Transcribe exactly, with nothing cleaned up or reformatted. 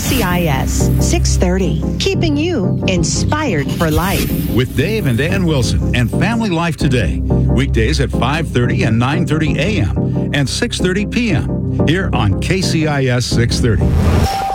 C I S six thirty, keeping you inspired for life. With Dave and Ann Wilson and Family Life Today. Weekdays at five thirty and nine thirty a.m. and six thirty p.m. here on K C I S six thirty.